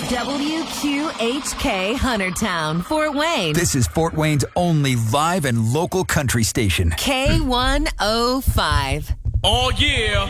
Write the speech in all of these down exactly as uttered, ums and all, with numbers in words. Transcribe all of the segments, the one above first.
W Q H K Huntertown, Fort Wayne. This is Fort Wayne's only live and local country station. K one oh five. Oh, yeah.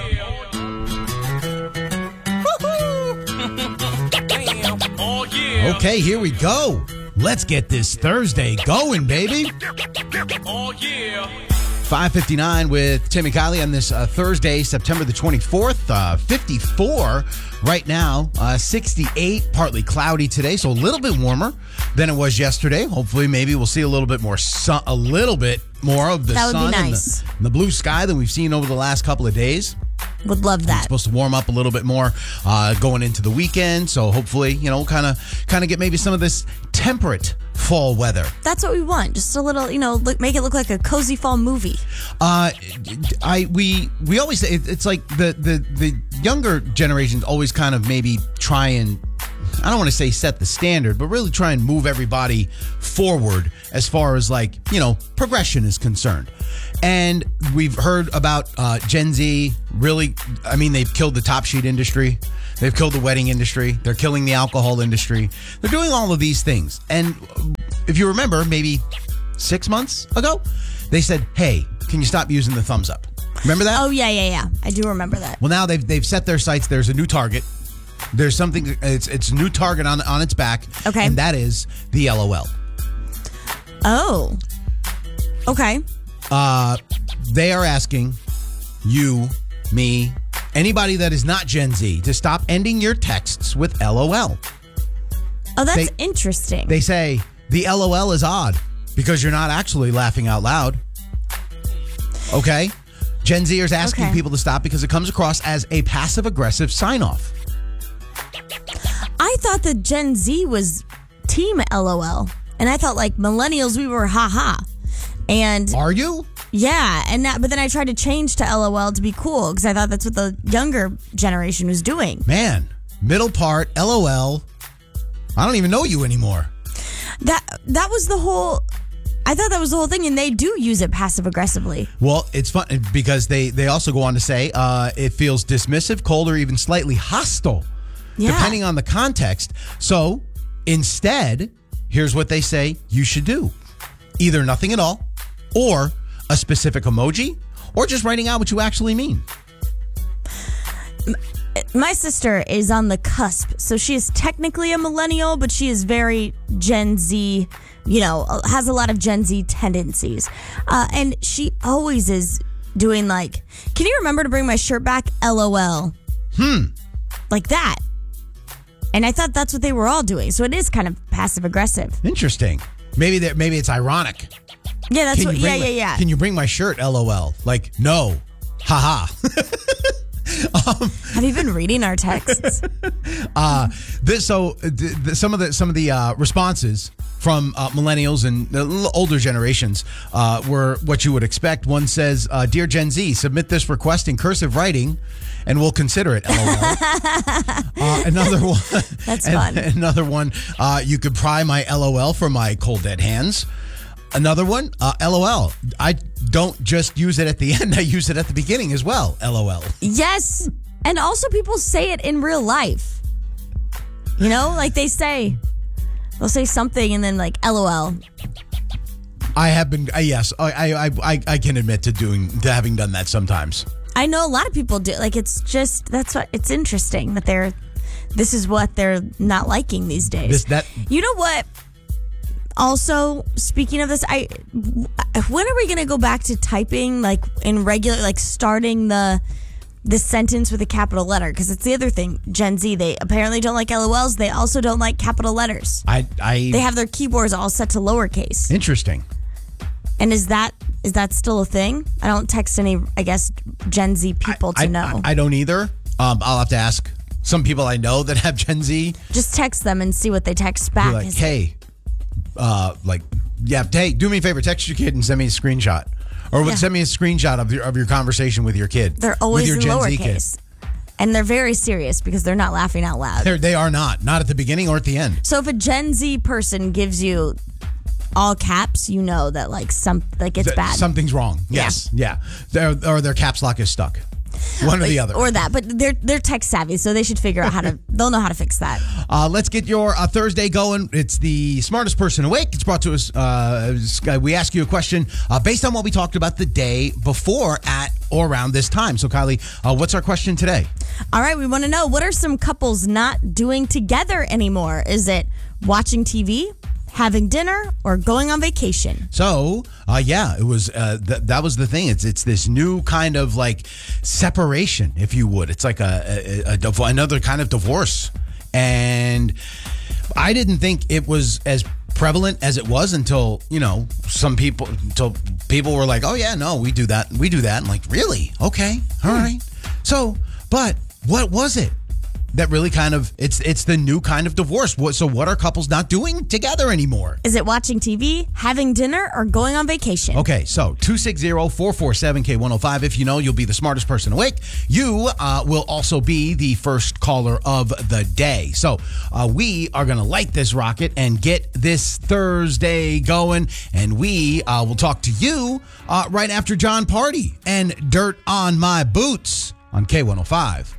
Oh, yeah. Okay, here we go. Let's get this Thursday going, baby. Oh, yeah. five fifty-nine with Timmy Kiley on this uh, Thursday, September the twenty-fourth. Uh, fifty-four right now, uh, sixty-eight, partly cloudy today, so a little bit warmer than it was yesterday. Hopefully, maybe we'll see a little bit more sun, a little bit more of the That would be sun nice. and, the, and the blue sky than we've seen over the last couple of days. Would love It's that. supposed to warm up a little bit more uh, going into the weekend, so hopefully, you know, kind of, kind of get maybe some of this temperate fall weather. That's what we want. Just a little, you know, look, make it look like a cozy fall movie. Uh, I we we always say it, it's like the the the younger generations always kind of maybe try and, I don't want to say set the standard, but really try and move everybody forward as far as, like, you know, progression is concerned. And we've heard about uh, Gen Z. Really, I mean, they've killed the top sheet industry. They've killed the wedding industry. They're killing the alcohol industry. They're doing all of these things. And if you remember, maybe six months ago, they said, hey, can you stop using the thumbs up? Remember that? Oh, yeah, yeah, yeah. I do remember that. Well, now they've they've set their sights. There's a new target. There's something. It's it's a new target on on its back. Okay. And that is the L O L. Oh. Okay. Uh, they are asking you, me, anybody that is not Gen Z to stop ending your texts with L O L. Oh, that's They- interesting. They say the L O L is odd because you're not actually laughing out loud. Okay? Gen Zers asking Okay. people to stop because it comes across as a passive-aggressive sign-off. I thought that Gen Z was team L O L. And I thought, like, millennials, we were ha-ha. And Are you? yeah, and that, but then I tried to change to L O L to be cool because I thought that's what the younger generation was doing. Man, middle part, L O L. I don't even know you anymore. That that was the whole. I thought that was the whole thing, and they do use it passive aggressively. Well, it's fun because they, they also go on to say uh, it feels dismissive, cold, or even slightly hostile, Yeah. depending on the context. So instead, here's what they say you should do. Either nothing at all, or a specific emoji, or just writing out what you actually mean. My sister is on the cusp, so she is technically a millennial, but she is very Gen Z, you know, has a lot of Gen Z tendencies. Uh, and she always is doing like, can you remember to bring my shirt back? L O L. Hmm. Like that. And I thought that's what they were all doing. So it is kind of passive aggressive. Interesting. Maybe that. Maybe it's ironic. Yeah, that's Can what, you yeah, bring yeah, my- yeah. Can you bring my shirt? L O L. Like, no. Ha ha. Have you been reading our texts? Uh, this, so th- th- some of the some of the uh, responses from uh, millennials and the little older generations uh, were what you would expect. One says, uh, "Dear Gen Z, submit this request in cursive writing, and we'll consider it." L O L. uh, another one. That's and- fun. Another one. Uh, you could pry my L O L from my cold dead hands. Another one. Uh, L O L. I don't just use it at the end. I use it at the beginning as well. L O L. Yes. And also people say it in real life. You know, like they say, they'll say something and then like L O L. I have been, uh, yes, I, I, I, I can admit to doing, to having done that sometimes. I know a lot of people do. Like it's just, that's what, it's interesting that they're, this is what they're not liking these days. This, that, You know what? Also, speaking of this, I, when are we going to go back to typing like in regular, like starting the, the sentence with a capital letter? Because it's the other thing. Gen Z, they apparently don't like L O Ls. They also don't like capital letters. I, I, They have their keyboards all set to lowercase. interesting. And is that is that still a thing? I don't text any, I guess, Gen Z people to I, know. I, I don't either. Um, I'll have to ask some people I know that have Gen Z. Just text them and see what they text back. Be like, Is- hey, uh, like, yeah, hey, do me a favor, text your kid and send me a screenshot, or Yeah. send me a screenshot of your of your conversation with your kid. They're always with in your Gen Z kid. lowercase. And they're very serious because they're not laughing out loud. They're, they are not, not at the beginning or at the end. So if a Gen Z person gives you all caps, you know that like some like it's Th- bad. Something's wrong. Yeah. Yes, yeah, Their, or their caps lock is stuck. One or the other. Or that. But they're they're tech savvy, so they should figure out how to, they'll know how to fix that. Uh, let's get your uh, Thursday going. It's the smartest person awake. It's brought to us. Uh, we ask you a question uh, based on what we talked about the day before at or around this time. So, Kylie, uh, what's our question today? All right, we want to know, what are some couples not doing together anymore? Is it watching T V, having dinner, or going on vacation? So, uh, yeah, it was. Uh, th- that was the thing. It's it's this new kind of like separation, if you would. It's like a, a, a div- another kind of divorce, and I didn't think it was as prevalent as it was until, you know, some people until people were like, oh yeah, no, we do that, we do that. I'm like, really? Okay, all right. So, but what was it that really kind of, it's it's the new kind of divorce? What, so what are couples not doing together anymore? Is it watching T V, having dinner, or going on vacation? Okay, so two six zero, four four seven, K one oh five. If you know, you'll be the smartest person awake. You uh, will also be the first caller of the day. So uh, we are going to light this rocket and get this Thursday going. And we uh, will talk to you uh, right after John Party and Dirt on My Boots on K one oh five.